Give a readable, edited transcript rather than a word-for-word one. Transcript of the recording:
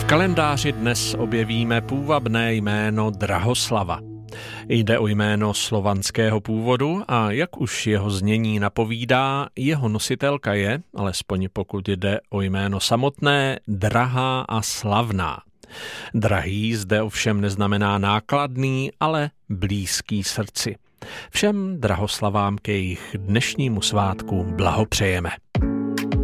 kalendáři dnes objevíme půvabné jméno Drahoslava. Jde o jméno slovanského původu a jak už jeho znění napovídá, jeho nositelka je, alespoň pokud jde o jméno samotné, drahá a slavná. Drahý zde ovšem neznamená nákladný, ale blízký srdci. Všem drahoslavám ke jejich dnešnímu svátku blahopřejeme.